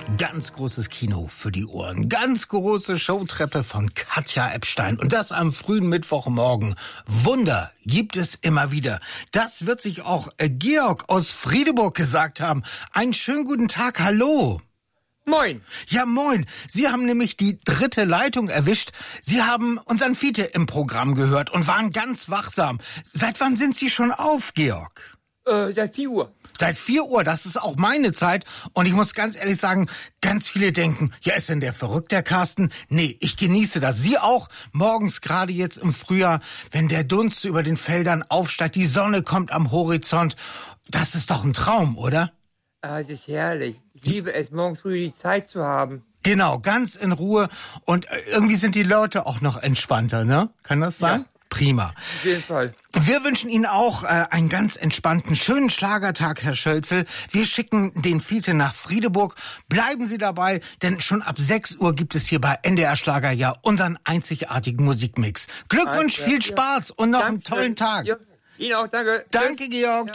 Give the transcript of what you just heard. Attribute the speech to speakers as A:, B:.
A: Ganz großes Kino für die Ohren. Ganz große Showtreppe von Katja Epstein. Und das am frühen Mittwochmorgen. Wunder gibt es immer wieder. Das wird sich auch Georg aus Friedeburg gesagt haben. Einen schönen guten Tag, hallo.
B: Moin.
A: Ja, moin. Sie haben nämlich die 3. Leitung erwischt. Sie haben unseren Fiete im Programm gehört und waren ganz wachsam. Seit wann sind Sie schon auf, Georg?
B: Seit 4 Uhr.
A: Seit 4 Uhr, das ist auch meine Zeit. Und ich muss ganz ehrlich sagen, ganz viele denken, ja, ist denn der verrückt, der Carsten? Nee, ich genieße das. Sie auch morgens, gerade jetzt im Frühjahr, wenn der Dunst über den Feldern aufsteigt, die Sonne kommt am Horizont. Das ist doch ein Traum, oder?
B: Das ist herrlich. Ich liebe es, morgens früh die Zeit zu haben.
A: Genau, ganz in Ruhe. Und irgendwie sind die Leute auch noch entspannter, ne? Kann das sein?
B: Ja.
A: Prima.
B: Auf jeden Fall.
A: Wir wünschen Ihnen auch einen ganz entspannten, schönen Schlagertag, Herr Schölzel. Wir schicken den Fiete nach Friedeburg. Bleiben Sie dabei, denn schon ab 6 Uhr gibt es hier bei NDR Schlager ja unseren einzigartigen Musikmix. Glückwunsch, viel Spaß und noch einen tollen Tag.
B: Ja, Ihnen auch, danke.
A: Danke, Georg. Ja.